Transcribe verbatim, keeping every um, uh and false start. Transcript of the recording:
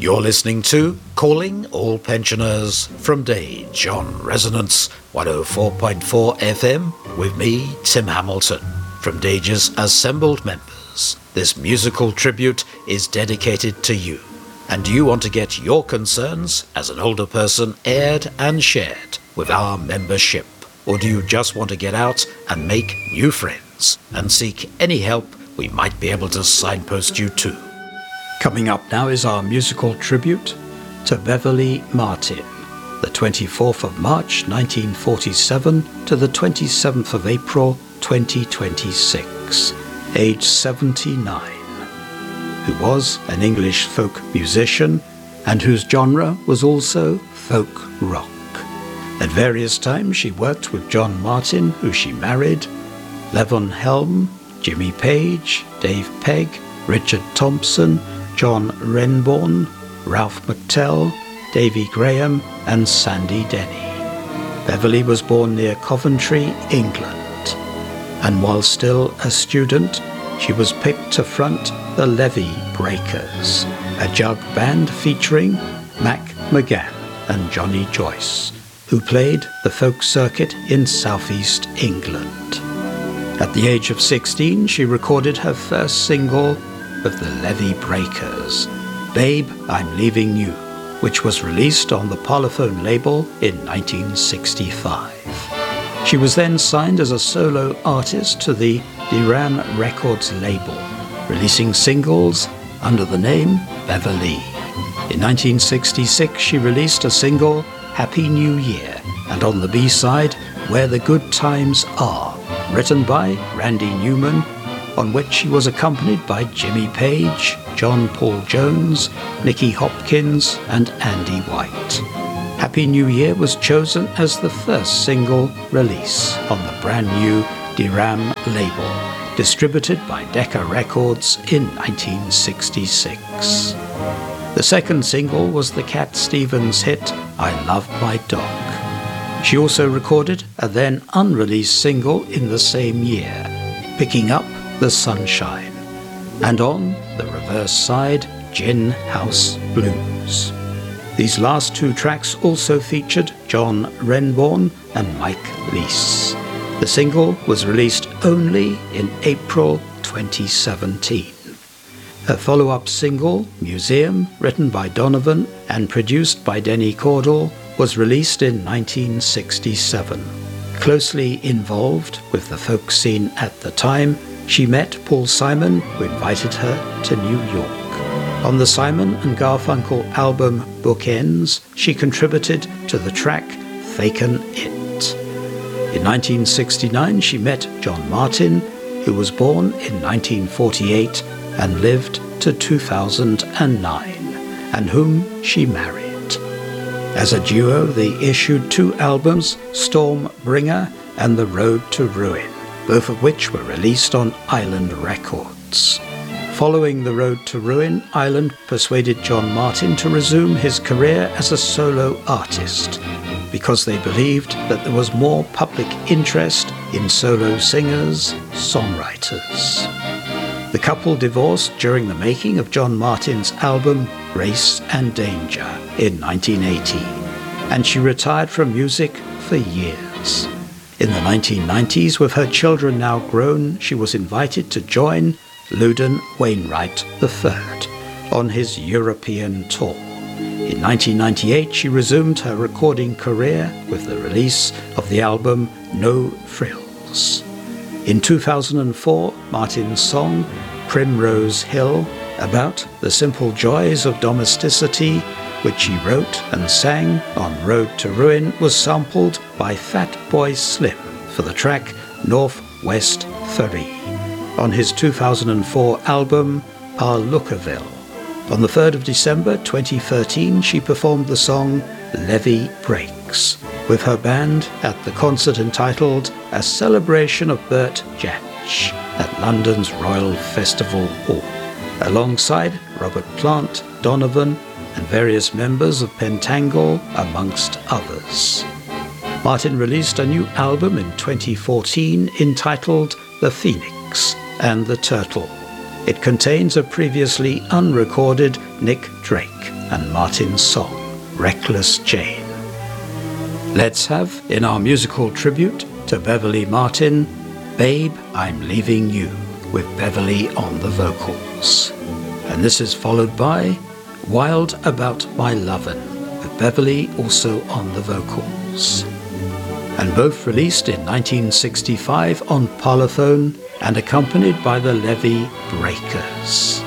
You're listening to Calling All Pensioners from Dage on Resonance one oh four point four F M with me, Tim Hamilton. From Dage's assembled members, this musical tribute is dedicated to you. And do you want to get your concerns as an older person aired and shared with our membership? Or do you just want to get out and make new friends and seek any help we might be able to signpost you to? Coming up now is our musical tribute to Beverly Martin, the twenty-fourth of March nineteen forty-seven to the twenty-seventh of April twenty twenty-six, age seventy-nine, who was an English folk musician and whose genre was also folk rock. At various times she worked with John Martin, who she married, Levon Helm, Jimmy Page, Dave Pegg, Richard Thompson, John Renbourn, Ralph McTell, Davy Graham and Sandy Denny. Beverly was born near Coventry, England, and while still a student, she was picked to front the Levy Breakers, a jug band featuring Mac McGann and Johnny Joyce, who played the folk circuit in southeast England. At the age of sixteen, she recorded her first single of the Levy Breakers, Babe, I'm Leaving You, which was released on the Parlophone label in nineteen sixty-five. She was then signed as a solo artist to the Deram Records label, releasing singles under the name Beverly. In nineteen sixty-six, she released a single, Happy New Year, and on the B-side, Where the Good Times Are, written by Randy Newman, on which she was accompanied by Jimmy Page, John Paul Jones, Nicky Hopkins and Andy White. Happy New Year was chosen as the first single release on the brand new Deram label, distributed by Decca Records in nineteen sixty-six. The second single was the Cat Stevens hit, I Love My Dog. She also recorded a then unreleased single in the same year, Picking Up the Sunshine, and on the reverse side, Gin House Blues. These last two tracks also featured John Renbourn and Mike Leese. The single was released only in April twenty seventeen. Her follow-up single, Museum, written by Donovan and produced by Denny Cordell, was released in nineteen sixty-seven. Closely involved with the folk scene at the time, she met Paul Simon, who invited her to New York. On the Simon and Garfunkel album Bookends, she contributed to the track Fakin' It. In nineteen sixty-nine, she met John Martin, who was born in nineteen forty-eight and lived to two thousand nine, and whom she married. As a duo, they issued two albums, Stormbringer and The Road to Ruin, both of which were released on Island Records. Following The Road to Ruin, Island persuaded John Martin to resume his career as a solo artist, because they believed that there was more public interest in solo singers, songwriters. The couple divorced during the making of John Martin's album Race and Danger in nineteen eighty, and she retired from music for years. In the nineteen nineties, with her children now grown, she was invited to join Loudon Wainwright the third on his European tour. In nineteen ninety-eight, she resumed her recording career with the release of the album No Frills. In two thousand four, Martin's song Primrose Hill, about the simple joys of domesticity, which she wrote and sang on Road to Ruin, was sampled by Fatboy Slim for the track Northwest Three on his two thousand four album Parlookerville. On the third of December twenty thirteen, she performed the song Levy Breaks with her band at the concert entitled A Celebration of Bert Jansch at London's Royal Festival Hall, alongside Robert Plant, Donovan, and various members of Pentangle, amongst others. Martin released a new album in twenty fourteen entitled The Phoenix and the Turtle. It contains a previously unrecorded Nick Drake and Martin's song, Reckless Jane. Let's have, in our musical tribute to Beverly Martin, Babe, I'm Leaving You, with Beverly on the vocals. And this is followed by Wild About My Lovin', with Beverly also on the vocals. And both released in nineteen sixty-five on Parlophone and accompanied by the Levy Breakers.